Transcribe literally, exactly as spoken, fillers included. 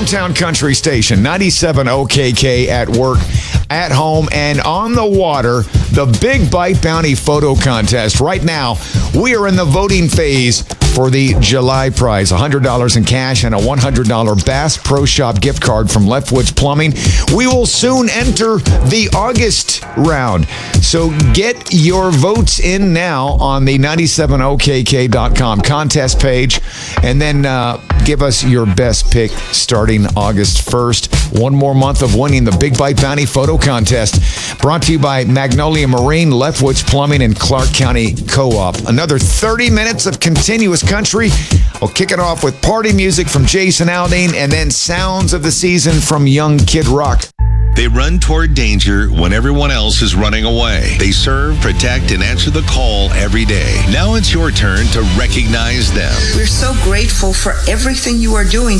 hometown country station, ninety-seven O K K, at work, at home, and on the water. The Big Bite Bounty Photo Contest. Right now, we are in the voting phase for the July prize, one hundred dollars in cash and a one hundred dollars Bass Pro Shop gift card from Leftwich Plumbing. We will soon enter the August round. So get your votes in now on the ninety-seven O K K dot com contest page, and then uh, give us your best pick starting August first. One more month of winning the Big Bite Bounty Photo Contest. Brought to you by Magnolia Marine, Leftwich Plumbing, and Clark County Co-op. Another thirty minutes of continuous country. We'll kick it off with party music from Jason Aldean, and then sounds of the season from Young Kid Rock. They run toward danger when everyone else is running away. They serve, protect, and answer the call every day. Now it's your turn to recognize them. We're so grateful for everything you are doing